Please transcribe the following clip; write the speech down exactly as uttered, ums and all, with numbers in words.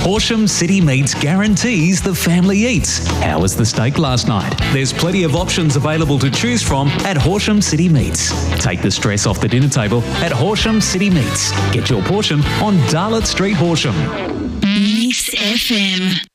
Horsham City Meats guarantees the family eats. How was the steak last night? There's plenty of options available to choose from at Horsham City Meats. Take the stress off the dinner table at Horsham City Meats. Get your portion on Darlot Street, Horsham. Mix F M.